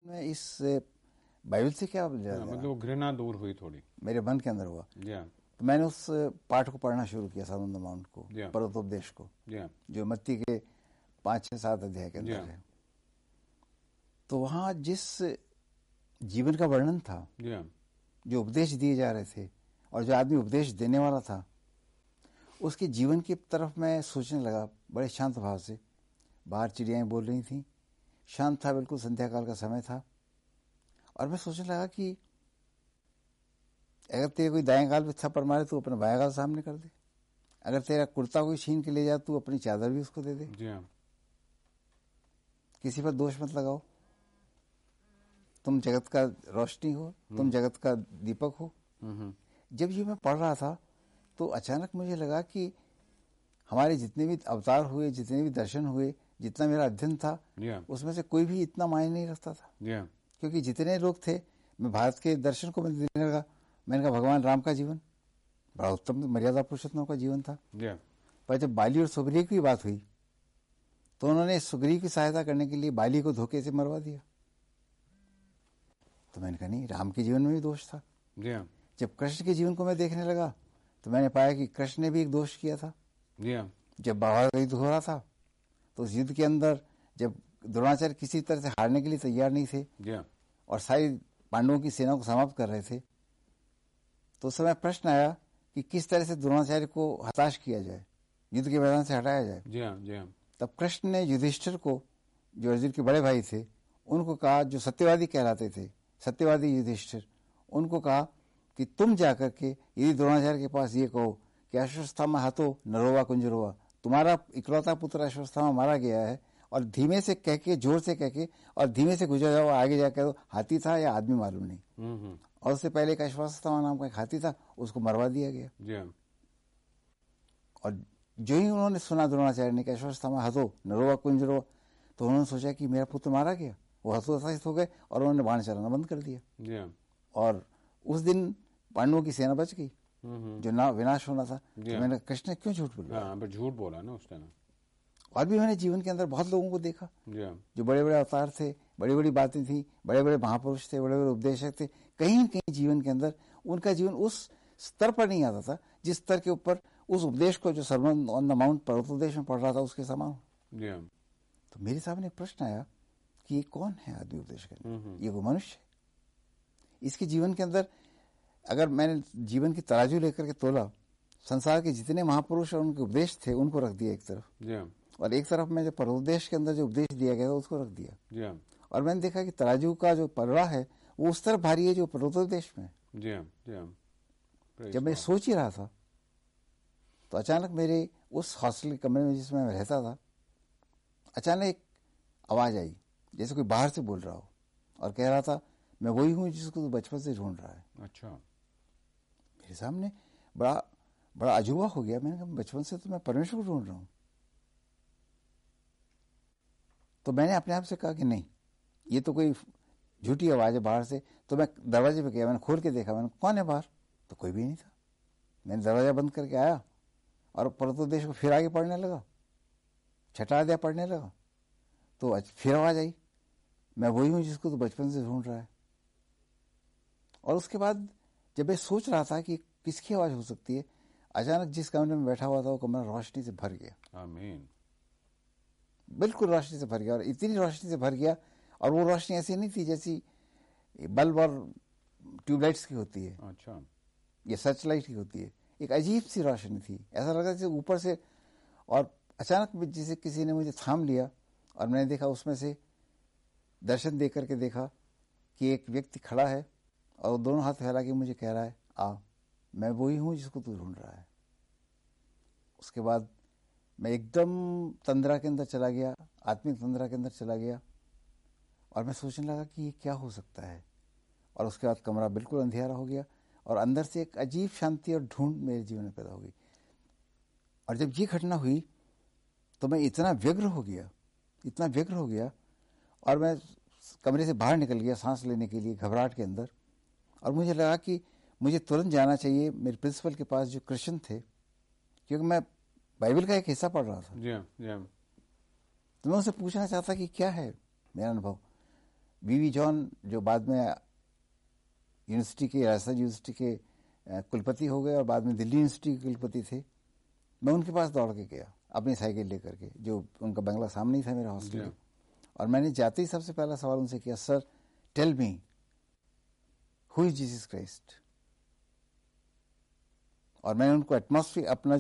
मैं इस बाइबल से क्या मतलब घृणा दूर हुई थोड़ी, मेरे मन के अंदर हुआ। yeah, तो मैंने उस पाठ को पढ़ना शुरू किया, सर्मन ऑन द माउंट को, yeah, पर्वतोपदेश को, yeah, जो मत्ती के 5-6-7 अध्याय के अंदर yeah, है। तो वहां जिस जीवन का वर्णन था, yeah, जो उपदेश दिए जा रहे थे और जो आदमी उपदेश देने वाला था, उसके जीवन की तरफ मैं सोचने लगा बड़े शांत भाव से। बाहर चिड़ियाएं बोल रही थी, शांत था, बिल्कुल संध्या काल का समय था। और मैं सोचने लगा कि अगर तेरे कोई दाएं गाल पे थप्पड़ मारे तो अपना बाएं गाल सामने कर दे, अगर तेरा कुर्ता कोई छीन के ले जा तू अपनी चादर भी उसको दे दे, yeah, किसी पर दोष मत लगाओ। तुम जगत का रोशनी हो, तुम जगत का दीपक हो। जब ये मैं पढ़ रहा था तो अचानक मुझे लगा कि हमारे जितने भी अवतार हुए, जितने भी दर्शन हुए, जितना मेरा अध्ययन था, yeah, उसमें से कोई भी इतना मायने नहीं रखता था। yeah, क्योंकि जितने लोग थे, मैं भारत के दर्शन को मैं देने लगा। मैंने कहा भगवान राम का जीवन बड़ा उत्तम मर्यादा पुरुषोत्तम का जीवन था। yeah, पर जब बाली और सुग्रीव की बात हुई तो उन्होंने सुग्रीव की सहायता करने के लिए बाली को धोखे से मरवा दिया। तो मैंने कहा नहीं, राम के जीवन में भी दोष था। yeah, जब कृष्ण के जीवन को मैं देखने लगा तो मैंने पाया कि कृष्ण ने भी एक दोष किया था। yeah, जब बाबा का युद्ध हो रहा था तो उस युद्ध के अंदर जब द्रोणाचार्य किसी तरह से हारने के लिए तैयार नहीं थे, yeah, और सारी पांडवों की सेना को समाप्त कर रहे थे, तो उस समय प्रश्न आया कि किस तरह से द्रोणाचार्य को हताश किया जाए, युद्ध के मैदान से हटाया जाए। yeah, yeah, तब कृष्ण ने युधिष्ठिर को, जो अर्जुन के बड़े भाई थे, उनको कहा, जो सत्यवादी कहलाते थे, सत्यवादी युधिष्ठिर, उनको कहा कि तुम जाकर के यदि द्रोणाचार्य के पास ये कहो कि अश्वत्थामा हतो नरोवा कुंजरोवा, तुम्हारा इकलौता पुत्र अश्वत्थामा मारा गया है, और धीमे से कह के, जोर से कह के और धीमे से गुजर जाओ, आगे जाकर दो हाथी था या आदमी मालूम नहीं। और उससे पहले एक अश्वत्थामा नाम का एक हाथी था, उसको मरवा दिया गया। yeah, और जो ही उन्होंने सुना द्रोणाचार्य ने कि अश्वत्थामा हतो नरोवा कुंजरोवा, तो उन्होंने सोचा कि मेरा पुत्र मारा गया, वो हतोत्साहित हो गए और उन्होंने बाण चलाना बंद कर दिया। yeah, और उस दिन पांडवों की सेना बच गई, जो ना विनाश होना था। तो Yeah. मैंने कृष्ण ने क्यों झूठ बोला? हाँ, पर झूठ बोला ना उस टाइम। और भी मैंने जीवन के अंदर बहुत लोगों को देखा yeah, जो बड़े बड़े अवतार थे, बड़ी बड़ी बातें थी, बड़े बड़े महापुरुष थे, बड़े बड़े उपदेशक थे, कहीं न कहीं जीवन के अंदर उनका जीवन उस स्तर पर नहीं आता था जिस स्तर के ऊपर उस उपदेश को, जो सर्मन ऑन द माउंट पर्वतोपदेश में पढ़ रहा था, उसके समान हो। yeah, तो मेरे सामने प्रश्न आया कि ये कौन है आदमी उपदेश करने? ये वो मनुष्य है। इसके जीवन के अंदर अगर मैंने जीवन की तराजू लेकर के तोला, संसार के जितने महापुरुष और उनके उपदेश थे उनको रख दिया एक तरफ, yeah, और एक तरफ में जो पर्वोपदेश के अंदर जो उपदेश दिया गया था उसको रख दिया। yeah, और मैंने देखा कि तराजू का जो पलड़ा है वो उस तरफ भारी है जो पर्वतोपदेश में है। yeah, yeah, praise जब मैं God. सोच ही रहा था तो अचानक मेरे उस हॉस्टल के कमरे में जिसमें मैं रहता था, अचानक एक आवाज आई, जैसे कोई बाहर से बोल रहा हो और कह रहा था, मैं वही हूं जिसको तू बचपन से ढूंढ रहा है। अच्छा, मेरे सामने बड़ा बड़ा अजूबा हो गया। मैंने कहा बचपन से तो मैं परमेश्वर को ढूंढ रहा हूं। तो मैंने अपने आप से कहा कि नहीं, ये तो कोई झूठी आवाज है बाहर से। तो मैं दरवाजे पे गया, मैंने खोल के देखा, मैंने कौन है बाहर, तो कोई भी नहीं था। मैंने दरवाजा बंद करके आया और पर्वतोपदेश को फिर आगे पढ़ने लगा, छठा अध्याय पढ़ने लगा। तो फिर आवाज आई, मैं वही हूं जिसको तो बचपन से ढूंढ रहा है। और उसके बाद जब मैं सोच रहा था कि किसकी आवाज हो सकती है, अचानक जिस कमरे में बैठा हुआ था वो कमरा रोशनी से भर गया। आमीन, बिल्कुल रोशनी से भर गया, और इतनी रोशनी से भर गया, और वो रोशनी ऐसी नहीं थी जैसी बल्ब और ट्यूबलाइट्स की होती है, अच्छा, या सर्च लाइट की होती है। एक अजीब सी रोशनी थी, ऐसा लगा जैसे ऊपर से, और अचानक जैसे किसी ने मुझे थाम लिया, और मैंने देखा उसमें से दर्शन दे करके देखा कि एक व्यक्ति खड़ा है और वो दोनों हाथ फैला के मुझे कह रहा है, आ, मैं वही हूं जिसको तू ढूंढ रहा है। उसके बाद मैं एकदम तंद्रा के अंदर चला गया, आत्मिक तंद्रा के अंदर चला गया, और मैं सोचने लगा कि ये क्या हो सकता है। और उसके बाद कमरा बिल्कुल अंधेरा हो गया, और अंदर से एक अजीब शांति और ढूंढ मेरे जीवन में पैदा हो गई। और जब ये घटना हुई तो मैं इतना व्यग्र हो गया, इतना व्यग्र हो गया, और मैं कमरे से बाहर निकल गया सांस लेने के लिए घबराहट के अंदर। और मुझे लगा कि मुझे तुरंत जाना चाहिए मेरे प्रिंसिपल के पास जो क्रिश्चियन थे, क्योंकि मैं बाइबल का एक हिस्सा पढ़ रहा था। yeah, yeah, तो मैं उनसे पूछना चाहता कि क्या है मेरा अनुभव। वीवी जॉन जो बाद में यूनिवर्सिटी के, राजस्थान यूनिवर्सिटी के कुलपति हो गए और बाद में दिल्ली यूनिवर्सिटी के कुलपति थे, मैं उनके पास दौड़ के गया अपनी साइकिल लेकर के, जो उनका बंगला सामने ही था मेरा हॉस्टल, और मैंने जाते ही सबसे पहला सवाल उनसे किया, sir tell me who is Jesus Christ. और मैंने उनको एटमॉस्फेयर अपना